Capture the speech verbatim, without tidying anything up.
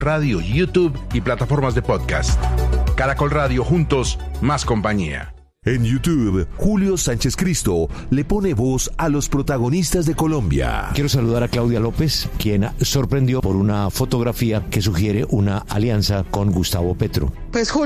radio, YouTube y plataformas de podcast. Caracol Radio, juntos, más compañía. En YouTube, Julio Sánchez Cristo le pone voz a los protagonistas de Colombia. Quiero saludar a Claudia López, quien sorprendió por una fotografía que sugiere una alianza con Gustavo Petro. Pues Julio.